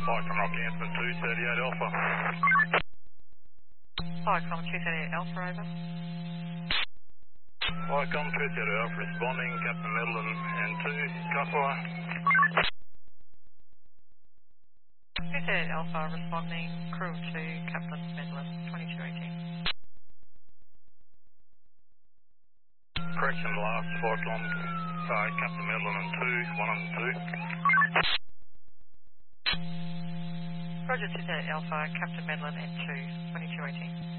Icon Rock Answer 238 Alpha. Icon 238 Alpha, over. Icon 238 Alpha responding, Captain Medlin and 2, Cutfire. 238 Alpha responding, crew 2, Captain Medlin, 2218. Correction, last Cyclone, Captain Medlin and 2, 1 and 2. Roger 238 Alpha, Captain Medlin and 2, 2218.